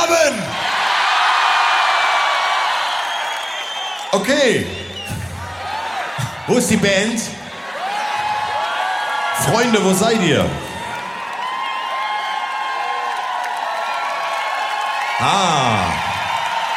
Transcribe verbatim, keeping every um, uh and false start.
haben. Okay. Wo ist die Band? Freunde, wo seid ihr? Ah.